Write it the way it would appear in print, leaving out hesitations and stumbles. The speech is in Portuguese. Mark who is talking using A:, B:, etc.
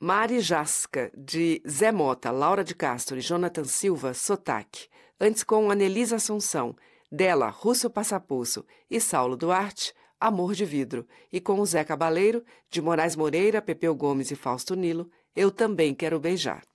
A: Mari Jasca, de Zé Mota, Laura de Castro e Jonathan Silva, Sotaque. Antes com Anelisa Assunção, dela, Russo Passapulso e Saulo Duarte, Amor de Vidro. E com o Zé Cabaleiro, de Moraes Moreira, Pepeu Gomes e Fausto Nilo, Eu Também Quero Beijar.